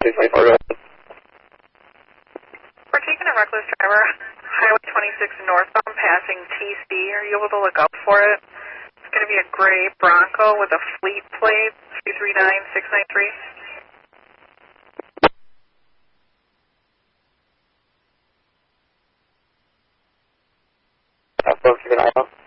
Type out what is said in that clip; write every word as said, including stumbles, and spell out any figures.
twenty-four, go ahead. We're taking a reckless driver, Highway twenty-six northbound, passing T C. Are you able to look up for it? It's going to be a gray Bronco with a fleet plate, three three nine six nine three. Uh, folks, keep an eye out.